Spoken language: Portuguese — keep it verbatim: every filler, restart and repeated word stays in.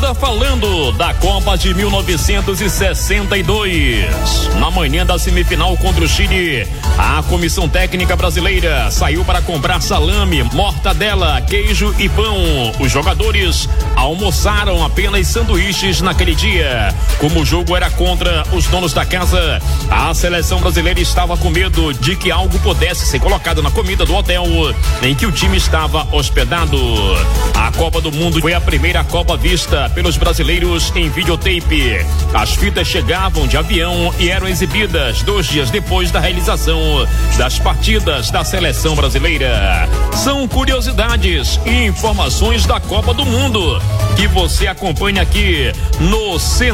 Começa falando da Copa de mil novecentos e sessenta e dois. Na manhã da semifinal contra o Chile, a comissão técnica brasileira saiu para comprar salame, mortadela, queijo e pão. Os jogadores almoçaram apenas sanduíches naquele dia. Como o jogo era contra os donos da casa, a seleção brasileira estava com medo de que algo pudesse ser colocado na comida do hotel em que o time estava hospedado. A Copa do Mundo foi a primeira Copa vista pelos brasileiros em videotape. As fitas chegavam de avião e eram exibidas dois dias depois da realização das partidas da seleção brasileira. São curiosidades e informações da Copa do Mundo que você acompanha aqui no Centro